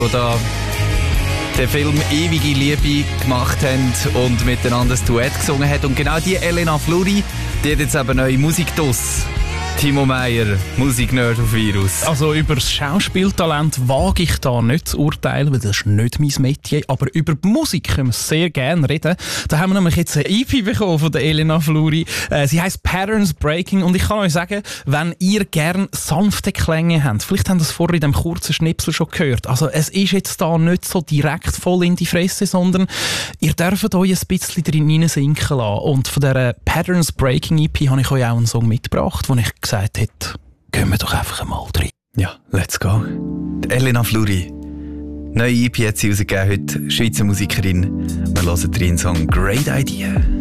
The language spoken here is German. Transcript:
da den Film «Ewige Liebe» gemacht haben und miteinander ein Duett gesungen haben. Und genau die Elena Fluri, die hat jetzt eben neue Musik draus. Timo Meyer, Musiknerd auf Virus. Also über das Schauspieltalent wage ich da nicht zu urteilen, weil das ist nicht mein Metier. Aber über die Musik können wir sehr gerne reden. Da haben wir nämlich jetzt eine EP bekommen von der Elena Fluri. Sie heisst «Patterns Breaking» und ich kann euch sagen, wenn ihr gerne sanfte Klänge habt, vielleicht habt ihr das vorher in dem kurzen Schnipsel schon gehört, also es ist jetzt da nicht so direkt voll in die Fresse, sondern ihr dürft euch ein bisschen drin sinken lassen. Und von dieser «Patterns Breaking» EP habe ich euch auch einen Song mitgebracht, wo ich gesagt hat, gehen wir doch einfach mal rein. Ja, let's go. Die Elena Fluri. Neue EP hat sie rausgegeben heute, Schweizer Musikerin. Wir hören den Song «Great Idea».